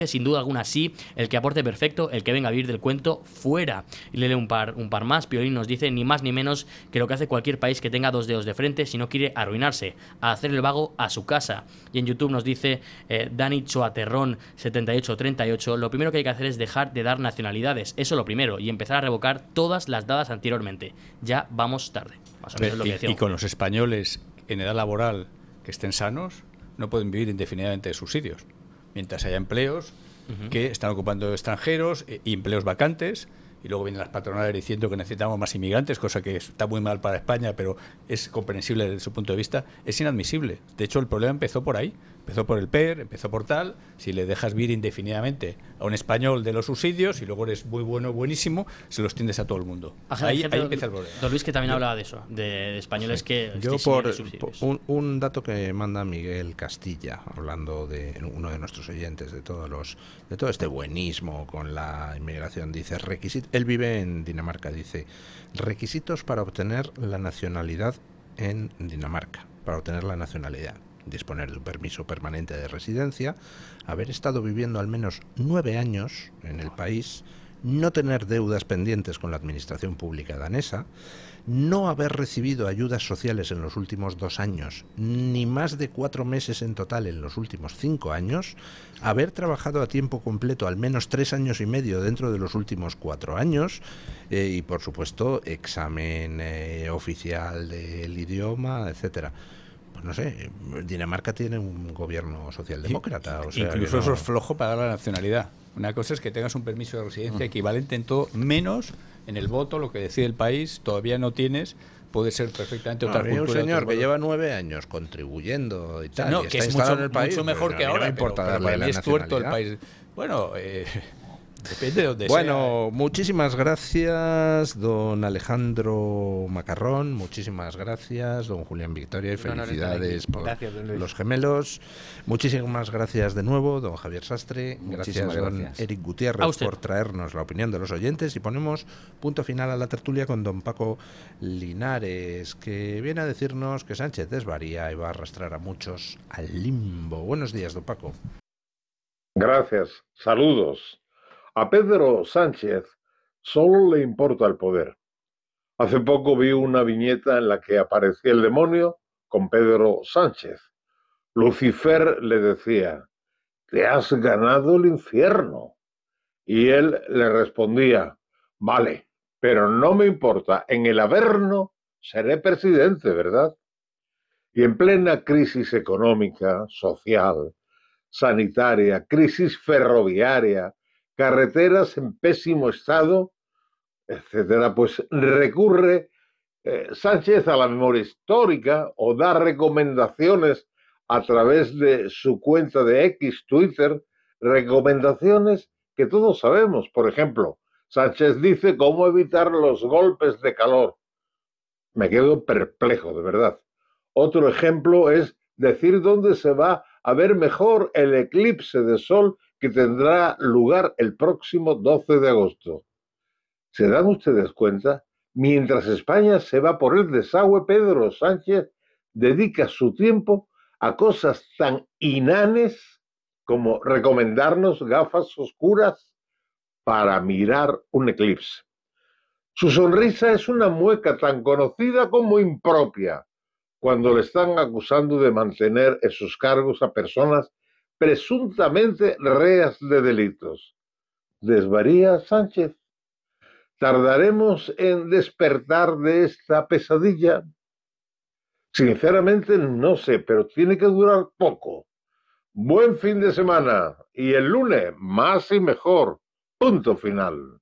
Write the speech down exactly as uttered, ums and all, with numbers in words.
Sin duda alguna sí, el que aporte perfecto, el que venga a vivir del cuento, fuera. Y le leo un par, un par más. Piolín nos dice ni más ni menos que lo que hace cualquier país que tenga dos dedos de frente si no quiere arruinarse, a hacer el vago a su casa. Y en YouTube nos dice eh, Dani Choaterrón setenta y ocho treinta y ocho, lo primero que hay que hacer es dejar de dar nacionalidades, eso lo primero, y empezar a revocar todas las dadas anteriormente. Ya vamos tarde. Más o menos es lo que y, decíamos. y con los españoles en edad laboral que estén sanos, no pueden vivir indefinidamente de subsidios. Mientras haya empleos uh-huh. que están ocupando extranjeros e, y empleos vacantes, y luego vienen las patronales diciendo que necesitamos más inmigrantes, cosa que está muy mal para España, pero es comprensible desde su punto de vista, es inadmisible. De hecho, el problema empezó por ahí, empezó por el P E R, empezó por tal. Si le dejas vivir indefinidamente a un español de los subsidios y luego eres muy bueno, buenísimo, se los tiendes a todo el mundo. Ajá, ahí, gente, ahí empieza el problema. Don Luis, que también Yo, hablaba de eso, de, de españoles sí. que... Yo por, por un, un dato que manda Miguel Castilla, hablando de uno de nuestros oyentes, de todos los de todo este buenismo con la inmigración, dice, requisito, él vive en Dinamarca, dice, requisitos para obtener la nacionalidad en Dinamarca, para obtener la nacionalidad: disponer de un permiso permanente de residencia, haber estado viviendo al menos nueve años en el país, no tener deudas pendientes con la administración pública danesa, no haber recibido ayudas sociales en los últimos dos años, ni más de cuatro meses en total en los últimos cinco años, haber trabajado a tiempo completo al menos tres años y medio dentro de los últimos cuatro años, eh, y por supuesto examen eh, oficial del idioma, etcétera. Pues no sé, Dinamarca tiene un gobierno socialdemócrata. O sea, incluso no... eso es flojo para dar la nacionalidad. Una cosa es que tengas un permiso de residencia equivalente en todo, menos en el voto, lo que decide el país, todavía no tienes, puede ser perfectamente otra no, cultura. Un señor que lleva nueve años contribuyendo y tal, no, y que está es instalado mucho, en el país, mucho mejor pues, que no, ahora, no importa pero, pero darle para la mí es tuerto el nacionalidad. país. Bueno, eh, depende de donde bueno, sea. muchísimas gracias, don Alejandro Macarrón, muchísimas gracias, don Julián Victoria, y felicidades por gracias, los gemelos. Muchísimas gracias de nuevo, don Javier Sastre. Gracias, don gracias. Eric Gutiérrez, por traernos la opinión de los oyentes, y ponemos punto final a la tertulia con don Paco Linares, que viene a decirnos que Sánchez desvaría y va a arrastrar a muchos al limbo. Buenos días, don Paco. Gracias, saludos. A Pedro Sánchez solo le importa el poder. Hace poco vi una viñeta en la que aparecía el demonio con Pedro Sánchez. Lucifer le decía, te has ganado el infierno. Y él le respondía, vale, pero no me importa, en el Averno seré presidente, ¿verdad? Y en plena crisis económica, social, sanitaria, crisis ferroviaria, carreteras en pésimo estado, etcétera, pues recurre eh, Sánchez a la memoria histórica o da recomendaciones a través de su cuenta de X, Twitter, recomendaciones que todos sabemos. Por ejemplo, Sánchez dice cómo evitar los golpes de calor. Me quedo perplejo, de verdad. Otro ejemplo es decir dónde se va a ver mejor el eclipse de sol que tendrá lugar el próximo doce de agosto. ¿Se dan ustedes cuenta? Mientras España se va por el desagüe, Pedro Sánchez dedica su tiempo a cosas tan inanes como recomendarnos gafas oscuras para mirar un eclipse. Su sonrisa es una mueca tan conocida como impropia cuando le están acusando de mantener en sus cargos a personas presuntamente reas de delitos. ¿Desvaría Sánchez? ¿Tardaremos en despertar de esta pesadilla? Sinceramente no sé, pero tiene que durar poco. Buen fin de semana y el lunes más y mejor. Punto final.